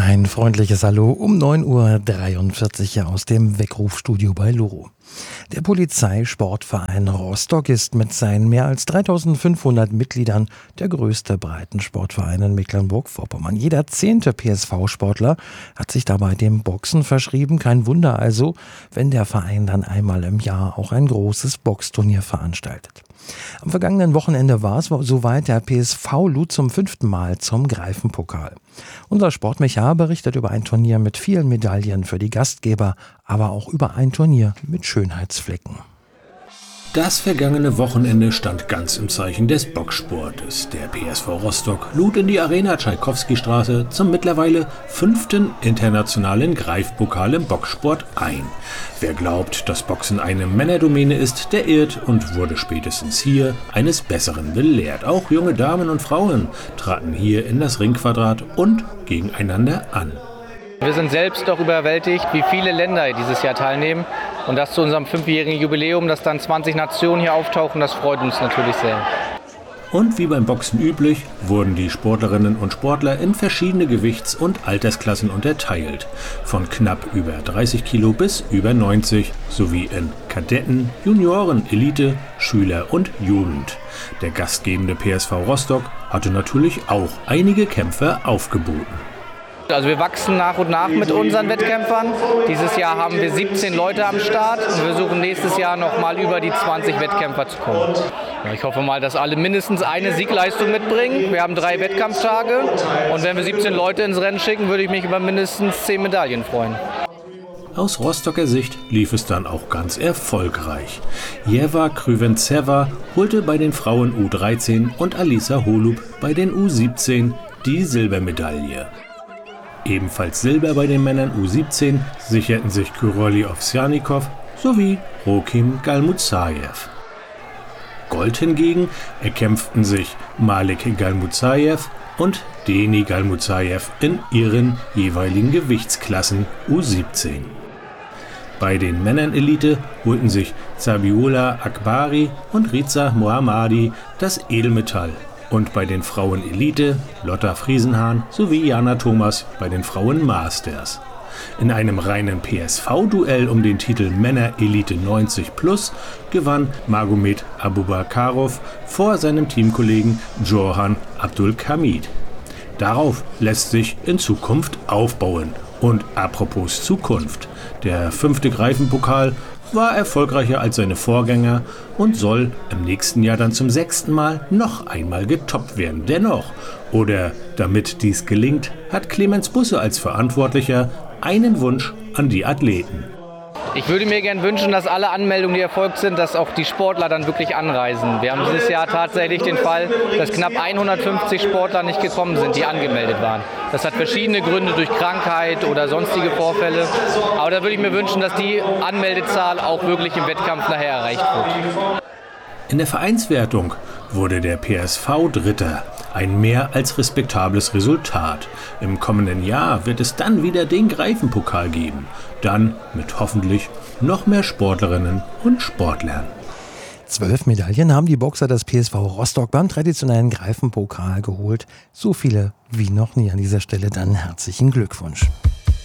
Ein freundliches Hallo um 9:43 Uhr hier aus dem Weckrufstudio bei Loro. Der Polizeisportverein Rostock ist mit seinen mehr als 3.500 Mitgliedern der größte Breitensportverein in Mecklenburg-Vorpommern. Jeder 10. PSV-Sportler hat sich dabei dem Boxen verschrieben. Kein Wunder also, wenn der Verein dann einmal im Jahr auch ein großes Boxturnier veranstaltet. Am vergangenen Wochenende war es soweit, der PSV lud zum 5. Mal zum Greifenpokal. Unser Sportmechar berichtet über ein Turnier mit vielen Medaillen für die Gastgeber, aber auch über ein Turnier mit Schönheitsflecken. Das vergangene Wochenende stand ganz im Zeichen des Boxsportes. Der PSV Rostock lud in die Arena Tschaikowski-Straße zum mittlerweile 5. internationalen Greifpokal im Boxsport ein. Wer glaubt, dass Boxen eine Männerdomäne ist, der irrt und wurde spätestens hier eines Besseren belehrt. Auch junge Damen und Frauen traten hier in das Ringquadrat und gegeneinander an. Wir sind selbst doch überwältigt, wie viele Länder dieses Jahr teilnehmen. Und das zu unserem 5-jährigen Jubiläum, dass dann 20 Nationen hier auftauchen, das freut uns natürlich sehr. Und wie beim Boxen üblich, wurden die Sportlerinnen und Sportler in verschiedene Gewichts- und Altersklassen unterteilt. Von knapp über 30 Kilo bis über 90, sowie in Kadetten, Junioren, Elite, Schüler und Jugend. Der gastgebende PSV Rostock hatte natürlich auch einige Kämpfer aufgeboten. Also wir wachsen nach und nach mit unseren Wettkämpfern. Dieses Jahr haben wir 17 Leute am Start und wir versuchen nächstes Jahr noch mal über die 20 Wettkämpfer zu kommen. Ja, ich hoffe mal, dass alle mindestens eine Siegleistung mitbringen. Wir haben 3 Wettkampftage und wenn wir 17 Leute ins Rennen schicken, würde ich mich über mindestens 10 Medaillen freuen. Aus Rostocker Sicht lief es dann auch ganz erfolgreich. Jeva Krüventseva holte bei den Frauen U13 und Alisa Holub bei den U17 die Silbermedaille. Ebenfalls Silber bei den Männern U17 sicherten sich Kyroli Ovsjannikov sowie Rokim Galmuzajew. Gold hingegen erkämpften sich Malik Galmuzajew und Deni Galmuzajew in ihren jeweiligen Gewichtsklassen U17. Bei den Männern Elite holten sich Zabihullah Akbari und Riza Mohammadi das Edelmetall. Und bei den Frauen Elite Lotta Friesenhahn sowie Jana Thomas bei den Frauen Masters. In einem reinen PSV-Duell um den Titel Männer Elite 90 Plus gewann Magomed Abubakarov vor seinem Teamkollegen Johan Abdulhamid. Darauf lässt sich in Zukunft aufbauen. Und apropos Zukunft, der 5. Greifenpokal war erfolgreicher als seine Vorgänger und soll im nächsten Jahr dann zum 6. Mal noch einmal getoppt werden. Dennoch, oder damit dies gelingt, hat Clemens Busse als Verantwortlicher einen Wunsch an die Athleten. Ich würde mir gern wünschen, dass alle Anmeldungen, die erfolgt sind, dass auch die Sportler dann wirklich anreisen. Wir haben dieses Jahr tatsächlich den Fall, dass knapp 150 Sportler nicht gekommen sind, die angemeldet waren. Das hat verschiedene Gründe durch Krankheit oder sonstige Vorfälle. Aber da würde ich mir wünschen, dass die Anmeldezahl auch wirklich im Wettkampf nachher erreicht wird. In der Vereinswertung wurde der PSV Dritter. Ein mehr als respektables Resultat. Im kommenden Jahr wird es dann wieder den Greifenpokal geben. Dann mit hoffentlich noch mehr Sportlerinnen und Sportlern. 12 Medaillen haben die Boxer des PSV Rostock beim traditionellen Greifenpokal geholt. So viele wie noch nie. An dieser Stelle dann herzlichen Glückwunsch.